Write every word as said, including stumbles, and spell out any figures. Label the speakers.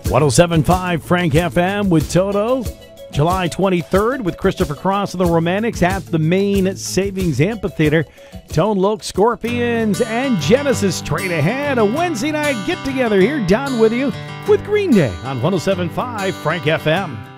Speaker 1: one oh seven point five Frank F M with Toto. July twenty-third with Christopher Cross and the Romantics at the Main Savings Amphitheater. Tone Loc, Scorpions, and Genesis straight ahead. A Wednesday night get-together here. Down with you with Green Day on one oh seven point five Frank F M.